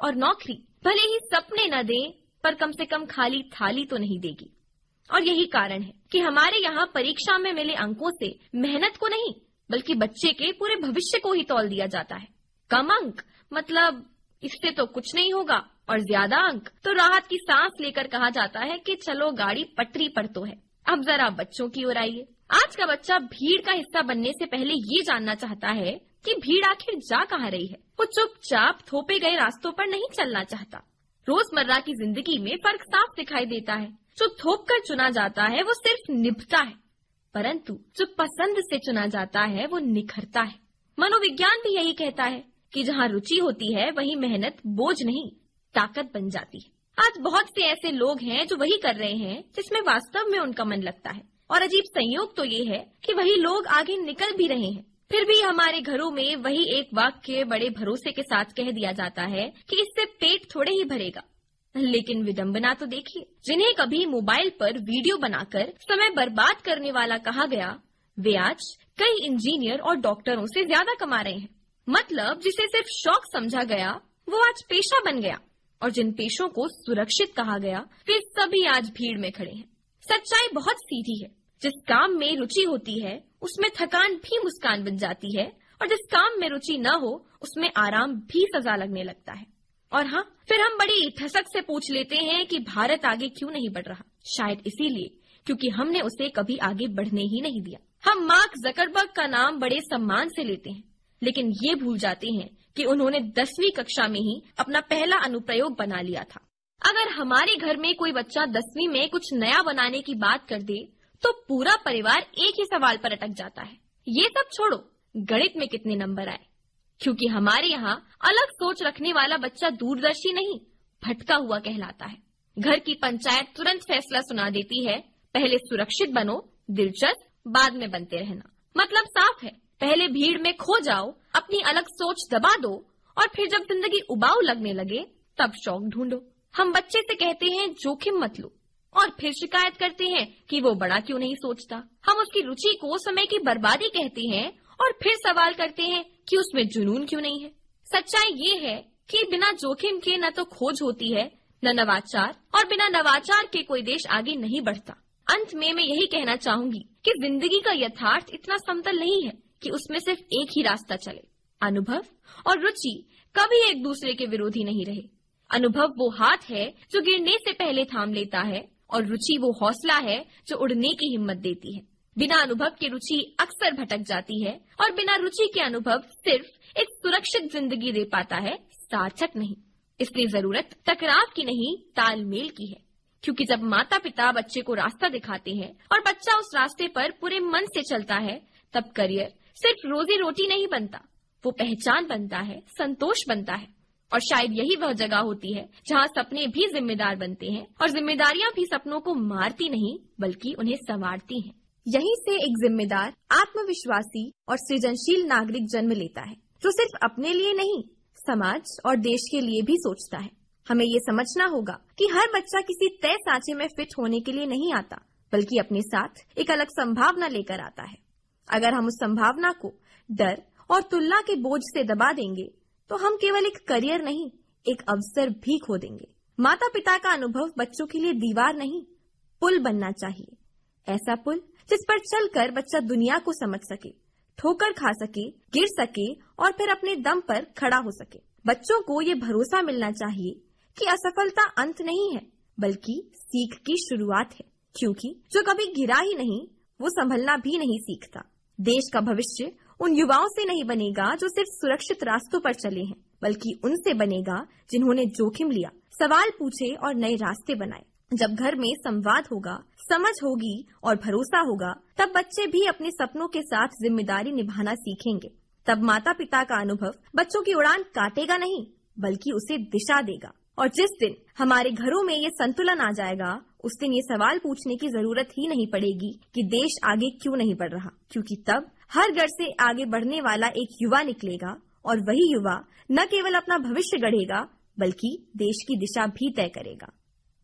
और नौकरी भले ही सपने न दे, पर कम से कम खाली थाली तो नहीं देगी। और यही कारण है कि हमारे यहाँ परीक्षा में मिले अंकों से मेहनत को नहीं, बल्कि बच्चे के पूरे भविष्य को ही तौल दिया जाता है। कम अंक मतलब इससे तो कुछ नहीं होगा, और ज्यादा अंक तो राहत की सांस लेकर कहा जाता है कि चलो गाड़ी पटरी पर तो है। अब जरा बच्चों की ओर आइए। आज का बच्चा भीड़ का हिस्सा बनने से पहले ये जानना चाहता है कि भीड़ आखिर जा कहाँ रही है। वो चुपचाप थोपे गए रास्तों पर नहीं चलना चाहता। रोजमर्रा की जिंदगी में फर्क साफ दिखाई देता है। जो थोप कर चुना जाता है वो सिर्फ निभता है, परंतु जो पसंद से चुना जाता है वो निखरता है। मनोविज्ञान भी यही कहता है कि जहाँ रुचि होती है वही मेहनत बोझ नहीं ताकत बन जाती है। आज बहुत से ऐसे लोग हैं जो वही कर रहे हैं जिसमें वास्तव में उनका मन लगता है, और अजीब संयोग तो ये है कि वही लोग आगे निकल भी रहे हैं। फिर भी हमारे घरों में वही एक वाक्य बड़े भरोसे के साथ कह दिया जाता है कि इससे पेट थोड़े ही भरेगा। लेकिन विडंबना तो देखिए, जिन्हें कभी मोबाइल पर वीडियो बनाकर समय बर्बाद करने वाला कहा गया, वे आज कई इंजीनियर और डॉक्टरों से ज्यादा कमा रहे हैं। मतलब जिसे सिर्फ शौक समझा गया वो आज पेशा बन गया, और जिन पेशों को सुरक्षित कहा गया वे सभी आज भीड़ में खड़े हैं। सच्चाई बहुत सीधी है, जिस काम में रुचि होती है उसमें थकान भी मुस्कान बन जाती है, और जिस काम में रुचि न हो उसमें आराम भी सजा लगने लगता है। और हाँ, फिर हम बड़ी ठसक से पूछ लेते हैं कि भारत आगे क्यों नहीं बढ़ रहा। शायद इसीलिए क्योंकि हमने उसे कभी आगे बढ़ने ही नहीं दिया। हम मार्क जकरबर्ग का नाम बड़े सम्मान से लेते हैं, लेकिन ये भूल जाते हैं कि उन्होंने 10वीं कक्षा में ही अपना पहला अनुप्रयोग बना लिया था। अगर हमारे घर में कोई बच्चा 10वीं में कुछ नया बनाने की बात कर दे तो पूरा परिवार एक ही सवाल पर अटक जाता है, ये सब छोड़ो, गणित में कितने नंबर आए। क्योंकि हमारे यहाँ अलग सोच रखने वाला बच्चा दूरदर्शी नहीं, भटका हुआ कहलाता है। घर की पंचायत तुरंत फैसला सुना देती है, पहले सुरक्षित बनो, दिलचस्प बाद में बनते रहना। मतलब साफ है, पहले भीड़ में खो जाओ, अपनी अलग सोच दबा दो, और फिर जब जिंदगी उबाऊ लगने लगे तब शौक ढूंढो। हम बच्चे से कहते हैं जोखिम मत लो, और फिर शिकायत करते हैं कि वो बड़ा क्यों नहीं सोचता। हम उसकी रुचि को समय की बर्बादी कहते हैं, और फिर सवाल करते हैं कि उसमें जुनून क्यों नहीं है। सच्चाई ये है कि बिना जोखिम के न तो खोज होती है न नवाचार, और बिना नवाचार के कोई देश आगे नहीं बढ़ता। अंत में मैं यही कहना चाहूंगी कि जिंदगी का यथार्थ इतना समतल नहीं है कि उसमें सिर्फ एक ही रास्ता चले। अनुभव और रुचि कभी एक दूसरे के विरोधी नहीं रहे। अनुभव वो हाथ है जो गिरने से पहले थाम लेता है, और रुचि वो हौसला है जो उड़ने की हिम्मत देती है। बिना अनुभव के रुचि अक्सर भटक जाती है, और बिना रुचि के अनुभव सिर्फ एक सुरक्षित जिंदगी दे पाता है, सार्थक नहीं। इसलिए जरूरत टकराव की नहीं, तालमेल की है। क्योंकि जब माता पिता बच्चे को रास्ता दिखाते हैं और बच्चा उस रास्ते पर पूरे मन से चलता है, तब करियर सिर्फ रोजी रोटी नहीं बनता, वो पहचान बनता है, संतोष बनता है। और शायद यही वह जगह होती है जहाँ सपने भी जिम्मेदार बनते हैं, और जिम्मेदारियां भी सपनों को मारती नहीं बल्कि उन्हें संवारती हैं। यहीं से एक जिम्मेदार, आत्मविश्वासी और सृजनशील नागरिक जन्म लेता है, जो सिर्फ अपने लिए नहीं, समाज और देश के लिए भी सोचता है। हमें ये समझना होगा कि हर बच्चा किसी तय सांचे में फिट होने के लिए नहीं आता, बल्कि अपने साथ एक अलग संभावना लेकर आता है। अगर हम उस संभावना को डर और तुलना के बोझ से दबा देंगे तो हम केवल एक करियर नहीं, एक अवसर भी खो देंगे। माता पिता का अनुभव बच्चों के लिए दीवार नहीं, पुल बनना चाहिए। ऐसा पुल जिस पर चलकर बच्चा दुनिया को समझ सके, ठोकर खा सके, गिर सके और फिर अपने दम पर खड़ा हो सके। बच्चों को ये भरोसा मिलना चाहिए कि असफलता अंत नहीं है, बल्कि सीख की शुरुआत है। क्योंकि जो कभी गिरा ही नहीं, वो संभलना भी नहीं सीखता। देश का भविष्य उन युवाओं से नहीं बनेगा जो सिर्फ सुरक्षित रास्तों पर चले हैं, बल्कि उनसे बनेगा जिन्होंने जोखिम लिया, सवाल पूछे और नए रास्ते बनाए। जब घर में संवाद होगा, समझ होगी और भरोसा होगा, तब बच्चे भी अपने सपनों के साथ जिम्मेदारी निभाना सीखेंगे। तब माता पिता का अनुभव बच्चों की उड़ान काटेगा नहीं, बल्कि उसे दिशा देगा। और जिस दिन हमारे घरों में ये संतुलन आ जाएगा, उस दिन ये सवाल पूछने की जरूरत ही नहीं पड़ेगी कि देश आगे क्यों नहीं बढ़ रहा, क्योंकि तब हर घर से आगे बढ़ने वाला एक युवा निकलेगा, और वही युवा न केवल अपना भविष्य गढ़ेगा, बल्कि देश की दिशा भी तय करेगा।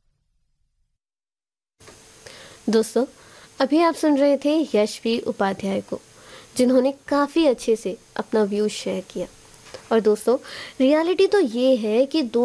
दोस्तों, अभी आप सुन रहे थे यशवी उपाध्याय को, जिन्होंने काफी अच्छे से अपना व्यूज शेयर किया। और दोस्तों, रियलिटी तो ये है कि